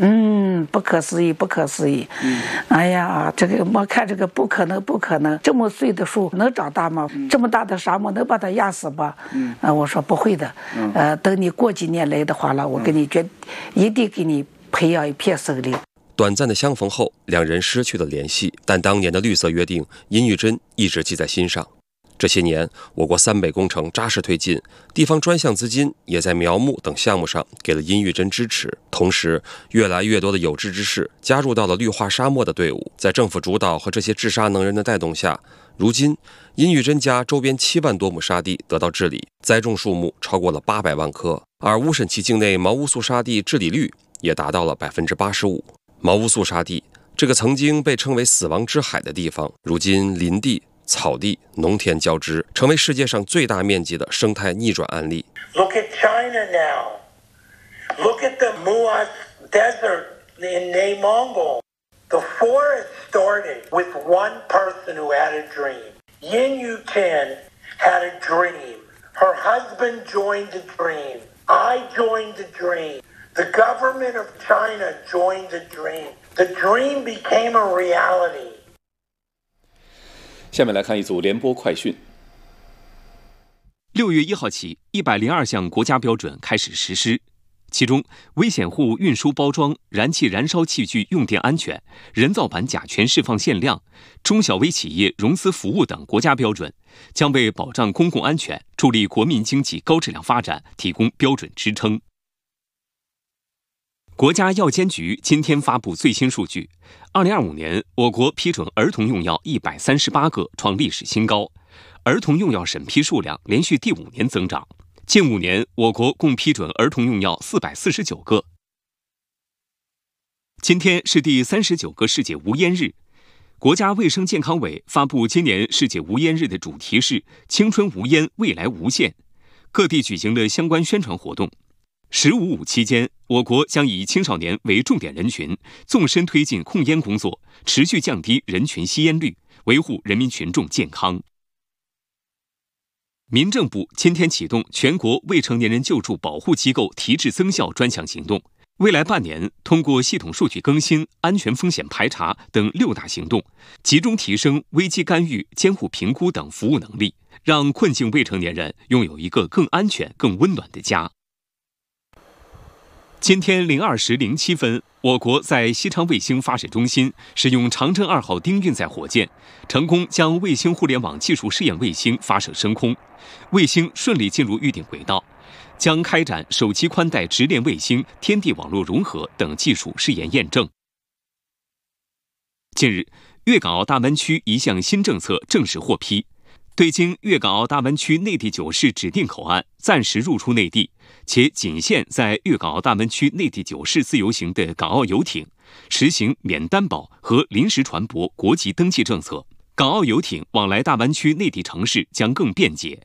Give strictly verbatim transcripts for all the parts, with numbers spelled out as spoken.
嗯，不可思议，不可思议。嗯，哎呀，这个我看这个不可能，不可能，这么碎的树能长大吗？嗯、这么大的沙漠能把它压死吗？嗯，啊，我说不会的。嗯，呃，等你过几年来的话了，我给你决，一定给你培养一片森林。 短暂的相逢后，两人失去了联系，但当年的绿色约定，殷玉珍一直记在心上。这些年，我国三北工程扎实推进，地方专项资金也在苗木等项目上给了殷玉珍支持。同时，越来越多的有志之士加入到了绿化沙漠的队伍。在政府主导和这些治沙能人的带动下，如今殷玉珍家周边七万多亩沙地得到治理，栽种树木超过了八百万棵，而乌审旗境内毛乌素沙地治理率也达到了百分之八十五。毛乌素沙地这个曾经被称为死亡之海的地方，如今林地、草地、农田交织，成为世界上最大面积的生态逆转案例。 Look at China now. Look at the Muas Desert in内蒙古. The forest started with one person who had a dream. Yin Yu-tin had a dream. Her husband joined the dream. I joined the dream. The government of China joined the dream. The dream became a reality. 下面来看一组联播快讯。 六月一号起，一百零二项国家标准开始实施，其中危险物运输包装、燃气燃烧器具用电安全、人造板甲醛释放限量、中小微企业融资服务等国家标准，将为保障公共安全、助力国民经济高质量发展提供标准支撑。国家药监局今天发布最新数据，二零二五年我国批准儿童用药一百三十八个，创历史新高，儿童用药审批数量连续第五年增长。近五年，我国共批准儿童用药四百四十九个。今天是第三十九个世界无烟日，国家卫生健康委发布今年世界无烟日的主题是“青春无烟，未来无限”，各地举行了相关宣传活动。十五五期间，我国将以青少年为重点人群，纵深推进控烟工作，持续降低人群吸烟率，维护人民群众健康。民政部今天启动全国未成年人救助保护机构提质增效专项行动，未来半年，通过系统数据更新、安全风险排查等六大行动，集中提升危机干预、监护评估等服务能力，让困境未成年人拥有一个更安全、更温暖的家。今天零二时零七分，我国在西昌卫星发射中心使用长征二号丁运载火箭，成功将卫星互联网技术试验卫星发射升空，卫星顺利进入预定轨道，将开展手机宽带直连卫星、天地网络融合等技术试验验证。近日，粤港澳大湾区一项新政策正式获批，对经粤港澳大湾区内地九市指定口岸暂时入出内地，且仅限在粤港澳大湾区内地九市自由行的港澳游艇，实行免担保和临时船舶国籍登记政策，港澳游艇往来大湾区内地城市将更便捷。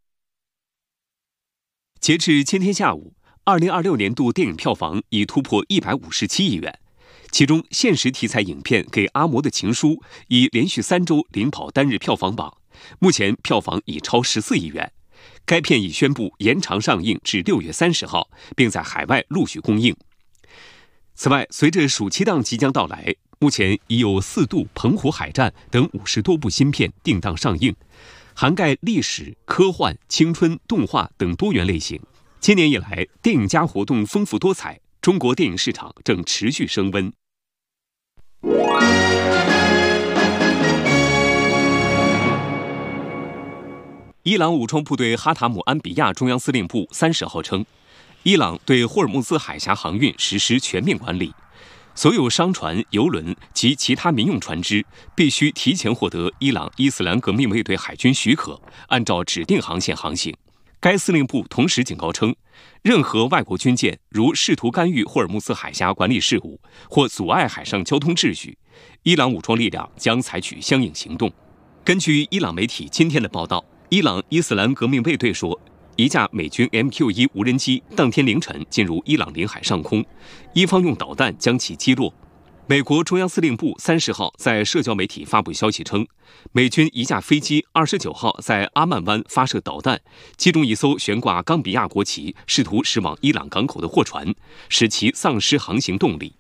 截至今天下午，二零二六年度电影票房已突破一百五十七亿元，其中现实题材影片《给阿嬷的情书》已连续三周领跑单日票房榜，目前票房已超十四亿元。该片已宣布延长上映至六月三十号，并在海外陆续公映。此外，随着暑期档即将到来，目前已有《四渡》《澎湖海战》等五十多部新片定档上映，涵盖历史、科幻、青春、动画等多元类型。今年以来，电影家活动丰富多彩，中国电影市场正持续升温。伊朗武装部队哈塔姆安比亚中央司令部三十号称，伊朗对霍尔木兹海峡航运实施全面管理，所有商船、油轮及其他民用船只必须提前获得伊朗伊斯兰革命卫队海军许可，按照指定航线航行。该司令部同时警告称，任何外国军舰如试图干预霍尔木兹海峡管理事务或阻碍海上交通秩序，伊朗武装力量将采取相应行动。根据伊朗媒体今天的报道，伊朗伊斯兰革命卫队说，一架美军 M Q 一 无人机当天凌晨进入伊朗领海上空，伊方用导弹将其击落。美国中央司令部三十号在社交媒体发布消息称，美军一架飞机二十九号在阿曼湾发射导弹，击中一艘悬挂冈比亚国旗、试图驶往伊朗港口的货船，使其丧失航行动力。